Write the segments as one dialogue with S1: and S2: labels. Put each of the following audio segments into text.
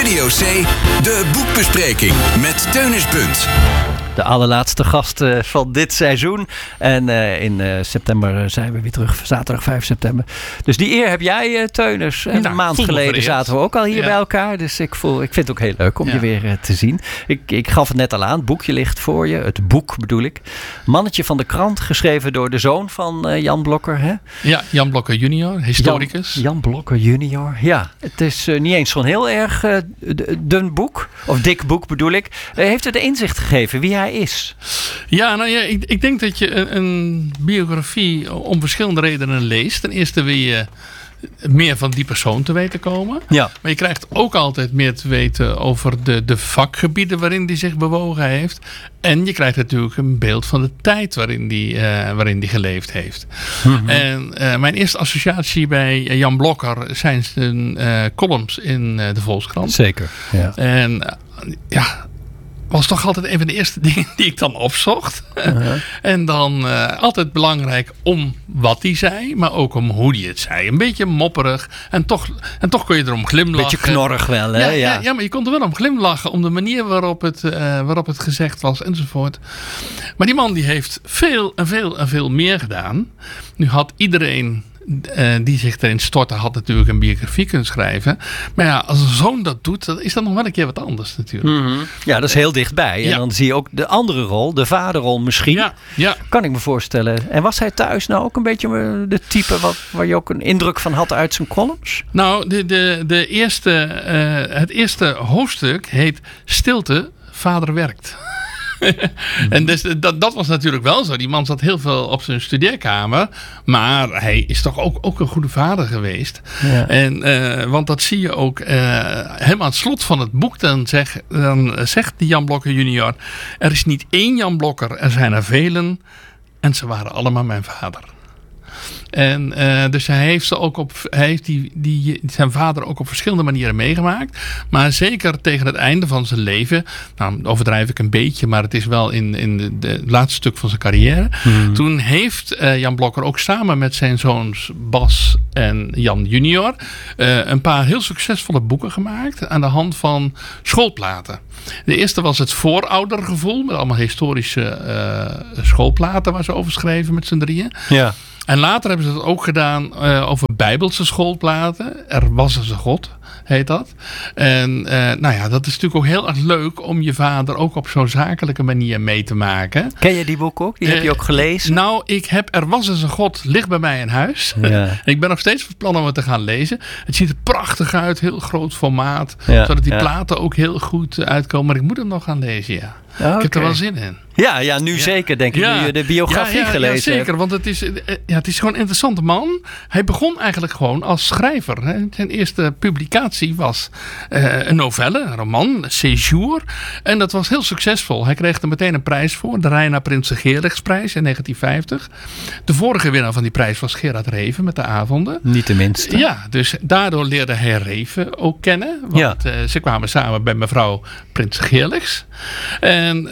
S1: Studio C, de boekbespreking met Teunis Bunt.
S2: De allerlaatste gast van dit seizoen. En in september zijn we weer terug. Zaterdag 5 september. Dus die eer heb jij, Teunis. En een maand geleden zaten we ook al hier bij elkaar. Dus ik vind het ook heel leuk om je weer te zien. Ik gaf het net al aan. Het boekje ligt voor je. Het boek bedoel ik. Mannetje van de krant. Geschreven door de zoon van Jan Blokker. Hè?
S3: Ja, Jan Blokker junior. Historicus.
S2: Jan Blokker junior. Ja, het is niet eens zo'n heel erg dun boek. Of dik boek bedoel ik. Heeft het inzicht gegeven wie hij is?
S3: Ja, nou ja, ik denk dat je een biografie om verschillende redenen leest. Ten eerste wil je meer van die persoon te weten komen. Ja. Maar je krijgt ook altijd meer te weten over de vakgebieden waarin die zich bewogen heeft. En je krijgt natuurlijk een beeld van de tijd waarin die geleefd heeft. Mm-hmm. En mijn eerste associatie bij Jan Blokker zijn zijn columns in de Volkskrant.
S2: Zeker, ja.
S3: En was toch altijd een van de eerste dingen die ik dan opzocht. Uh-huh. En dan altijd belangrijk om wat hij zei, maar ook om hoe hij het zei. Een beetje mopperig en toch kon je erom glimlachen.
S2: Beetje knorrig wel, hè?
S3: Ja, maar je kon er wel om glimlachen om de manier waarop het gezegd was enzovoort. Maar die man die heeft veel en veel en veel meer gedaan. Nu had iedereen die zich erin stortte, had natuurlijk een biografie kunnen schrijven. Maar ja, als een zoon dat doet, dan is dat nog wel een keer wat anders natuurlijk.
S2: Mm-hmm. Ja, dat is heel dichtbij. En dan zie je ook de andere rol, de vaderrol misschien. Ja. Kan ik me voorstellen. En was hij thuis nou ook een beetje de type waar je ook een indruk van had uit zijn columns?
S3: Nou, het eerste hoofdstuk heet Stilte, vader werkt. En dus, dat was natuurlijk wel zo. Die man zat heel veel op zijn studeerkamer. Maar hij is toch ook een goede vader geweest. Ja. Want dat zie je ook helemaal aan het slot van het boek. Dan zegt die Jan Blokker junior: er is niet één Jan Blokker, er zijn er velen. En ze waren allemaal mijn vader. En dus hij heeft zijn vader ook op verschillende manieren meegemaakt. Maar zeker tegen het einde van zijn leven, nou overdrijf ik een beetje, maar het is wel in het laatste stuk van zijn carrière. Hmm. Toen heeft Jan Blokker ook samen met zijn zoons Bas en Jan junior een paar heel succesvolle boeken gemaakt aan de hand van schoolplaten. De eerste was het Vooroudergevoel, met allemaal historische schoolplaten waar ze over schreven met z'n drieën. Ja. En later hebben ze dat ook gedaan over Bijbelse schoolplaten. Er was een God, heet dat. En dat is natuurlijk ook heel erg leuk om je vader ook op zo'n zakelijke manier mee te maken.
S2: Ken je die boek ook? Die heb je ook gelezen?
S3: Nou, Er was eens een God, ligt bij mij in huis. Ja. Ik ben nog steeds van plan om het te gaan lezen. Het ziet er prachtig uit, heel groot formaat. Ja, zodat die platen ook heel goed uitkomen. Maar ik moet hem nog gaan lezen, ja. Okay. Ik heb er wel zin in.
S2: Ja, nu zeker denk ik. Nu je de biografie gelezen hebt.
S3: Ja, zeker. Want het is gewoon een interessante man. Hij begon eigenlijk gewoon als schrijver. Hè. Zijn eerste publicatie was een novelle, een roman, Séjour. En dat was heel succesvol. Hij kreeg er meteen een prijs voor. De Reina Prinsen Geerligsprijs in 1950. De vorige winnaar van die prijs was Gerard Reven met De Avonden.
S2: Niet de minste.
S3: Ja, dus daardoor leerde hij Reven ook kennen. Want ze kwamen samen bij mevrouw Prinsen Geerligs. En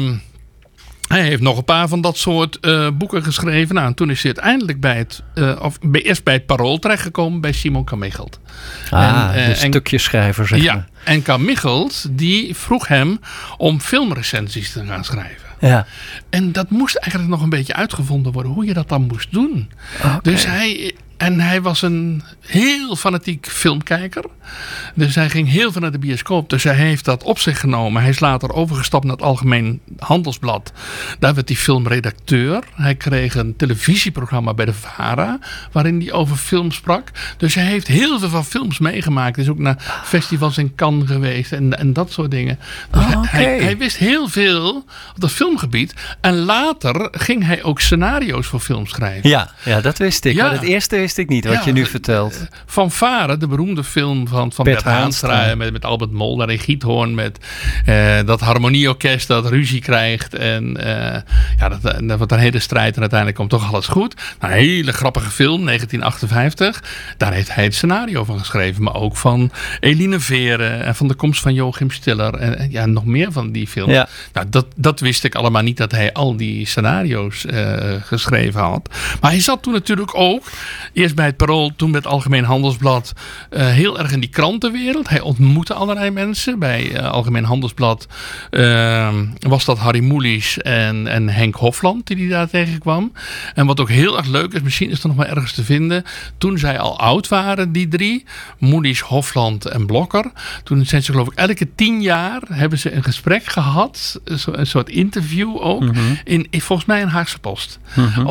S3: hij heeft nog een paar van dat soort boeken geschreven. Nou, en toen is hij uiteindelijk eerst bij het Parool terechtgekomen bij Simon Carmichelt.
S2: Een stukje schrijver, zeg maar.
S3: Ja, en Carmichelt die vroeg hem om filmrecensies te gaan schrijven.
S2: Ja.
S3: En dat moest eigenlijk nog een beetje uitgevonden worden hoe je dat dan moest doen. Okay. Dus hij was een heel fanatiek filmkijker. Dus hij ging heel veel naar de bioscoop. Dus hij heeft dat op zich genomen. Hij is later overgestapt naar het Algemeen Handelsblad. Daar werd hij filmredacteur. Hij kreeg een televisieprogramma bij de VARA, waarin hij over film sprak. Dus hij heeft heel veel van films meegemaakt. Hij is ook naar festivals in Cannes geweest en dat soort dingen. Dus hij wist heel veel op dat filmgebied. En later ging hij ook scenario's voor films schrijven.
S2: Ja, dat wist ik. Ja. Maar het eerste wist ik niet, wat je nu vertelt.
S3: Van Varen, de beroemde film van Bert Haanstra met Albert Mol, daarin Giethoorn, met dat harmonieorkest dat ruzie krijgt. En dat wordt een hele strijd en uiteindelijk komt toch alles goed. Nou, een hele grappige film, 1958. Daar heeft hij het scenario van geschreven. Maar ook van Eline Veren en van de komst van Joachim Stiller. En nog meer van die films. Ja. Nou, dat wist ik allemaal niet, dat hij al die scenario's geschreven had. Maar hij zat toen natuurlijk ook Eerst bij het Parool, toen bij het Algemeen Handelsblad. Heel erg in die krantenwereld. Hij ontmoette allerlei mensen. Bij Algemeen Handelsblad was dat Harry Mulisch en Henk Hofland die hij daar tegenkwam. En wat ook heel erg leuk is, misschien is het nog maar ergens te vinden. Toen zij al oud waren, die drie, Mulisch, Hofland en Blokker. Toen zijn ze geloof ik elke 10 jaar hebben ze een gesprek gehad. Een soort interview ook. Volgens mij in Haagse Post.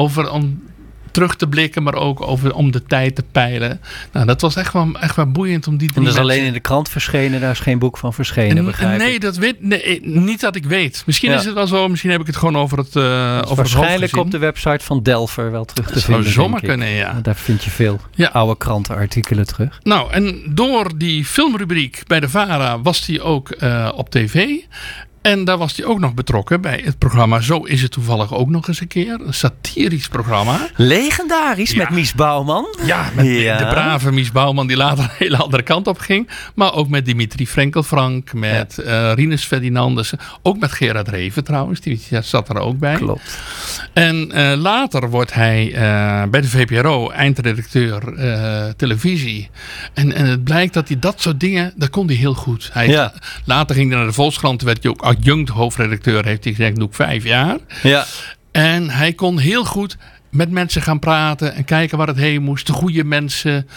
S3: Om terug te blikken, maar ook om de tijd te peilen. Nou, dat was echt wel boeiend om die drie.
S2: En dat is alleen in de krant verschenen, daar is geen boek van verschenen, begrijp ik.
S3: Nee, niet dat ik weet. Misschien is het wel zo, misschien heb ik het gewoon over het
S2: waarschijnlijk op de website van Delver wel terug te vinden.
S3: Dat zou zomaar kunnen, ja.
S2: Want daar vind je veel oude krantenartikelen terug.
S3: Nou, en door die filmrubriek bij de VARA was hij ook op tv. En daar was hij ook nog betrokken bij het programma Zo is het toevallig ook nog eens een keer. Een satirisch programma.
S2: Legendarisch met Mies Bouwman.
S3: Ja, met de brave Mies Bouwman die later een hele andere kant op ging. Maar ook met Dimitri Frenkel-Frank, met Rinus Ferdinandus. Ook met Gerard Reven trouwens, die zat er ook bij.
S2: Klopt.
S3: En later wordt hij bij de VPRO eindredacteur televisie. En het blijkt dat hij dat soort dingen, dat kon hij heel goed. Later ging hij naar de Volkskrant, werd hij ook adjunct hoofdredacteur, heeft hij gezegd, doe ik 5 jaar.
S2: Ja.
S3: En hij kon heel goed met mensen gaan praten en kijken waar het heen moest. De goede mensen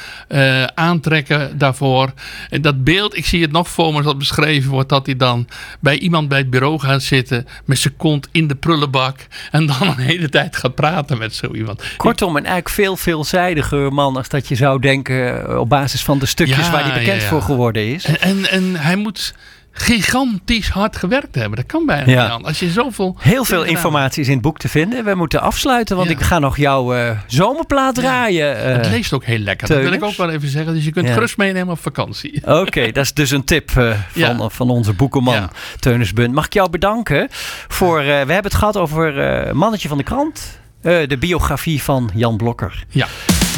S3: aantrekken daarvoor. En dat beeld, ik zie het nog voor me als dat beschreven wordt, dat hij dan bij iemand bij het bureau gaat zitten met zijn kont in de prullenbak en dan een hele tijd gaat praten met zo iemand.
S2: Kortom, een eigenlijk veelzijdiger man als dat je zou denken op basis van de stukjes waar hij bekend voor geworden is.
S3: En hij moet gigantisch hard gewerkt hebben. Dat kan bijna niet aan. Als je zoveel...
S2: Heel veel informatie is in het boek te vinden. We moeten afsluiten, want ik ga nog jouw zomerplaat draaien.
S3: Het leest ook heel lekker.
S2: Teuners.
S3: Dat wil ik ook wel even zeggen. Dus je kunt gerust meenemen op vakantie.
S2: Oké, dat is dus een tip van onze boekenman Teunis Bunt. Mag ik jou bedanken voor... we hebben het gehad over Mannetje van de Krant. De biografie van Jan Blokker.
S3: Ja.